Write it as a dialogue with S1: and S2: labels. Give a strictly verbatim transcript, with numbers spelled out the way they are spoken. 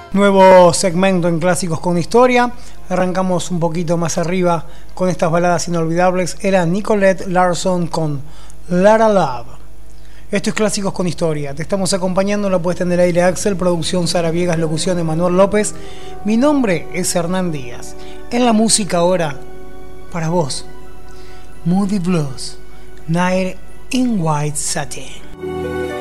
S1: Nuevo segmento en Clásicos con Historia. Arrancamos un poquito más arriba con estas baladas inolvidables. Era Nicolette Larson con Lara Love. Esto es Clásicos con Historia. Te estamos acompañando en la puesta en el aire Axel, producción Sara Viegas, locución Emanuel López. Mi nombre es Hernán Díaz. En la música ahora, para vos, Moody Blues, Night in White Satin.